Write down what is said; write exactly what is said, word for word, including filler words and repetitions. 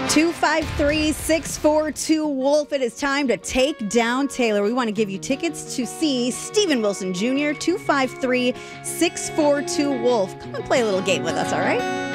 two five three, six four two, Wolf. It is time to take down Taylor. We want to give you tickets to see Steven Wilson Junior two five three, six four two, Wolf. Come and play a little game with us, all right?